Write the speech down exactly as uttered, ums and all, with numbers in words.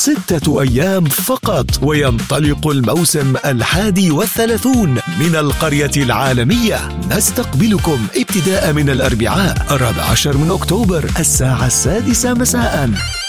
ستة أيام فقط وينطلق الموسم الحادي والثلاثون من القرية العالمية. نستقبلكم ابتداء من الأربعاء الرابع عشر من أكتوبر الساعة السادسة مساء.